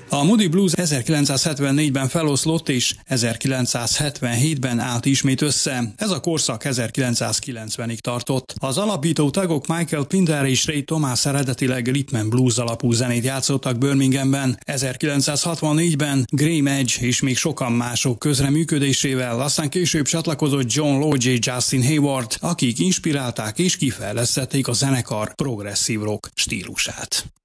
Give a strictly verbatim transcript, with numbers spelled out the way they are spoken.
A Moody Blues ezerkilencszázhetvennégyben feloszlott és ezerkilencszázhetvenhétben állt ismét össze. Ez a korszak ezerkilencszázkilencvenig tartott. Az alapító tagok Michael Pinter és Ray Thomas eredetileg rhythm and blues alapú zenét játszottak Birminghamben. ezerkilencszázhatvannégyben Graeme Edge és még sokan mások közreműködésével, aztán később csatlakozott John Lodge és Justin Hayward, akik inspirálták és kifejlesztették a zenekar progresszív rock stílusát.